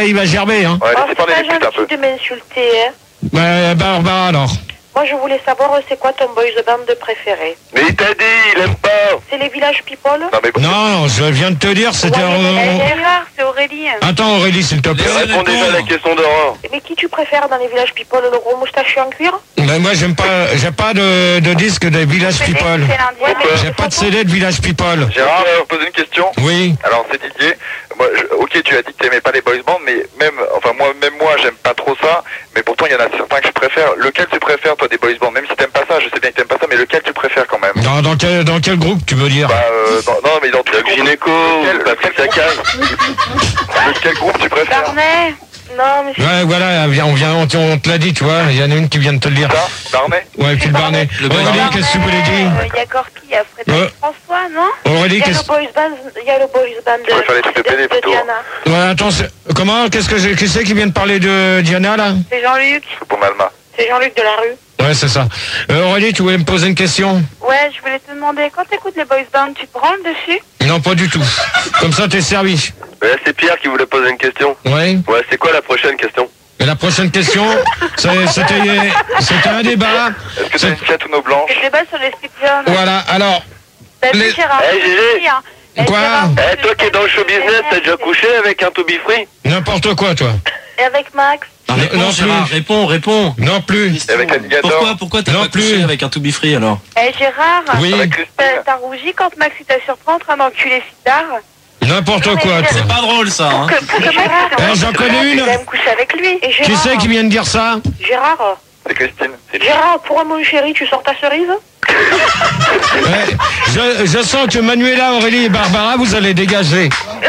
il va gerber, hein. Ouais, Oh, laissez parler c'est les pas putes un peu. gentil de m'insulter, hein. Barbara, alors. Moi, je voulais savoir, c'est quoi ton boys band préféré? Mais il t'a dit, il aime pas. C'est les Village People? Non, mais bon. Non, je viens de te dire, c'était... Gérard, c'est Aurélie. Attends, Aurélie, s'il te plaît. Réponds déjà à la question d'Aurore. Mais qui tu préfères dans les Village People? Le gros moustachu en cuir? Ben, moi, j'ai pas de disque de Village People. J'ai pas de CD de Village People. Gérard, je vais poser une question. Oui. Alors, c'est Didier. Moi, ok, tu as dit que t'aimais pas les boys bands, mais même moi, j'aime pas trop ça. Mais pourtant, il y en a certains que je préfère. Lequel tu préfères, toi, des boys bands? Même si t'aimes pas ça, je sais bien que t'aimes pas ça, mais lequel tu préfères quand même? Dans quel groupe, tu veux dire? Bah, non, mais dans tout le gynéco, Patrick Sacaz. Quel groupe tu préfères? Barnet? Non, mais Ouais, voilà, on te l'a dit, tu vois. Il y en a une qui vient de te le dire. Ça, Barnet? Ouais, puis le Barnet. Aurélie, qu'est-ce que tu voulais dire? Il y a Gorky, il y a Frédéric François, non? Aurélie, Il y a qu'est-ce le boys band, Ouais, il fallait te péter, de plutôt. Diana. Ouais, attends, comment? Qui c'est qui vient de parler de Diana, là? C'est Jean-Luc. Pour Malma. C'est Jean-Luc de la rue. Ouais, c'est ça. Aurélie, tu voulais me poser une question? Ouais, je voulais te demander, quand t'écoutes les boys bands, tu te branles dessus? Non, pas du tout. Comme ça, t'es servi. C'est Pierre qui voulait poser une question. Ouais. Ouais, c'est quoi la prochaine question? Et la prochaine question, c'était un débat. Est-ce que t'as une chatte ou nos blanches? Je débat sur les Scorpions. Voilà, alors... T'as les- vu Gérard? Eh, Gégé. Quoi? Toi qui es dans le show business, t'as déjà couché avec un to be free? N'importe quoi, toi. Et avec Max? Non Gérard, plus. réponds. Non plus. Avec Alligator? Pourquoi t'as Non pas couché plus. avec un to be free alors? Eh Gérard? Oui, Avec Christine? T'as rougi quand Max il t'a surpris en train d'enculer Sidar? n'importe quoi, toi. C'est pas drôle ça, hein? J'en connais une. Je vais me coucher avec lui. Et Gérard? Qui c'est qui vient de dire ça? Gérard? C'est Christine. Gérard, pour mon chéri, tu sors ta cerise? Ouais, je sens que Manuela, Aurélie et Barbara, vous allez dégager.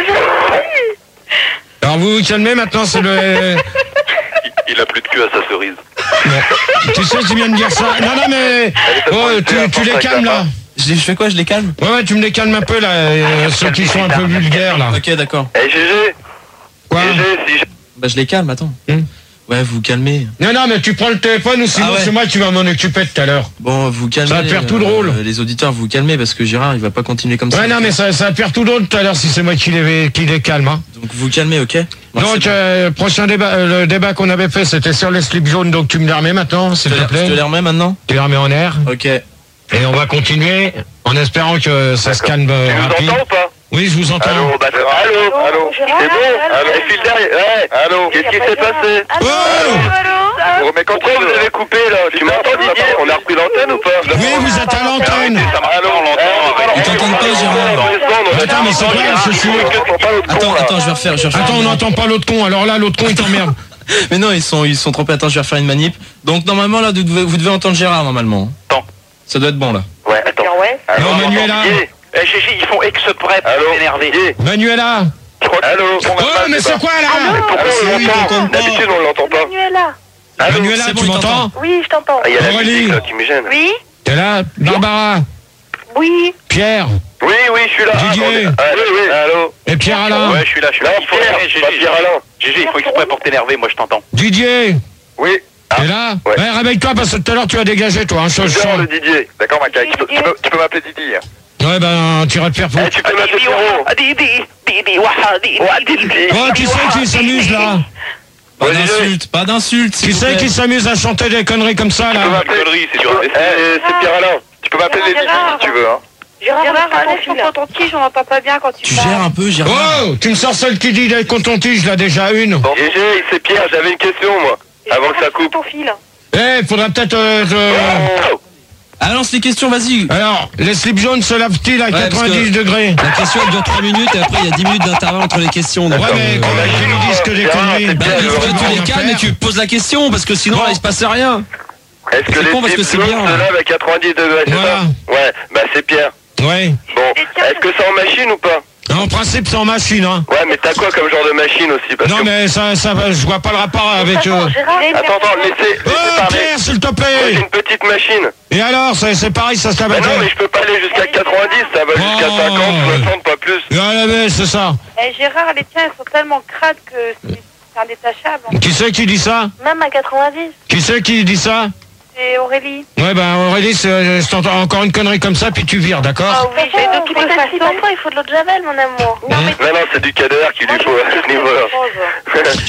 Alors vous vous calmez maintenant, c'est le... Il a plus de cul à sa cerise. Bon. Tu sais qui vient de dire ça? Non, mais... Oh, tu les calmes, là. Je fais quoi, je les calme? Ouais, tu me les calmes un peu, là, ceux qui sont un peu vulgaires, là. Ok, d'accord. Eh, Gégé! Quoi? Gégé, Bah je les calme, attends. Ouais, vous calmez. Non, mais tu prends le téléphone ou sinon Ah ouais. c'est moi qui va m'en occuper tout à l'heure. Bon, vous calmez. Ça va te faire tout drôle. Les auditeurs, vous calmez parce que Gérard, il va pas continuer comme ça. Ouais, non, mais ça va te faire tout drôle tout à l'heure si c'est moi qui les calme, hein. Donc vous calmez, ok? Donc, prochain débat, le débat qu'on avait fait, c'était sur les slips jaunes, donc tu me les remets maintenant, s'il te Je plaît. te les remets maintenant? Tu les remets en air. Ok. Et on va continuer en espérant que ça se calme tu nous rapide. entends ou pas? Oui, je vous entends. Allô? C'est bon? Eh, file derrière. Allô? Qu'est-ce qui s'est passé? Oh Mais pourquoi vous avez coupé là? Tu m'entends, Didier? On a repris l'antenne ou pas? Oui, vous êtes à l'antenne. Allô, on l'entend. Ils t'entendent pas, Gérard. Attends, mais c'est quoi, je suis... Attends, je vais refaire. Attends, on n'entend pas l'autre con, alors là, l'autre con, il t'emmerde. Mais non, ils sont trompés. Attends, je vais refaire une manip. Donc normalement, là, vous devez entendre Gérard, normalement. Attends. Ça doit être bon, là. Ouais, attends. Non, Manuela. Eh, Gégé, ils font exprès pour s'énerver. Manuela. Allô? Oh, mais c'est quoi, là? Pourquoi on l'entend? D'habitude, on l'entend pas. Manuela? Manuela, c'est bon, tu il m'entends? Oui, je t'entends. Il y a la Aurélie. musique là qui me gêne. Oui? T'es là? Barbara. Oui? Pierre. Oui, je suis là. Didier. Oui. Allô? Et Pierre Alain. Ouais, je suis là. Il faut énerver, Gégé. Pierre Alain. Gégé, il faut exprès pour t'énerver, moi je t'entends. Didier. Oui. T'es là? Ouais. Ouais, réveille-toi parce que tout à l'heure tu as dégagé, toi, hein, Jean change. le Didier. D'accord, ma caille. Tu peux m'appeler Didier. Ouais, ben, tu iras te faire foutre. Eh, tu peux m'appeler Pierrot. Oh, qui c'est qui s'amuse, là? Pas d'insulte. Qui c'est qui s'amuse à chanter des conneries comme ça, Tu peux là? m'appeler c'est Pierre Alain. Tu peux m'appeler les Didi si tu veux, hein. Gérard, ton tige, on n'entend pas bien quand tu Tu parles. gères un peu, Gérard. Oh, tu me sors celle qui dit d'être contre ton tige, là, déjà une. Gégé, c'est Pierre, j'avais une question, moi. Avant que ça coupe. ton fil. Eh, faudra peut-être... Ah, lance les questions, vas-y. Alors, les slips jaunes se lavent-ils à 90 degrés? La question elle dure 3 minutes et après il y a 10 minutes d'intervalle entre les questions. Ouais, donc, mais quand même, tu nous dises que des conneries. bah, il faut que tu les calmes et tu poses la question parce que sinon là, il se passe rien. Est-ce que C'est les con parce que c'est slip bien, jaunes se hein. lavent à 90 degrés, c'est Voilà. ça? Ouais, bah c'est Pierre. Ouais. Bon, est-ce que c'est en machine ou pas? En principe, c'est en machine, hein. Ouais, mais t'as quoi comme genre de machine aussi? Parce Non, que... mais ça, je vois pas le rapport avec... Gérard, Attends, laissez Oh, parler. Pierre, s'il te Moi, j'ai plaît. une petite machine. Et alors, c'est pareil, ça se lave Bah à non, mais je peux pas aller jusqu'à 90, ça va jusqu'à Oh. 50, 60, pas plus. Ah, mais c'est ça. Eh, Gérard, les tiens, elles sont tellement crades que c'est indétachable. Qui c'est qui dit ça? Même à 90, Qui c'est qui dit ça? c'est Aurélie. Ouais, ben Aurélie, je t'entends encore une connerie comme ça, puis tu vires, d'accord? Oui, j'ai de toutes les façons. Il faut de l'eau de Javel, mon amour. Non, mais Non, c'est du cadavre qui lui faut à ce niveau-là.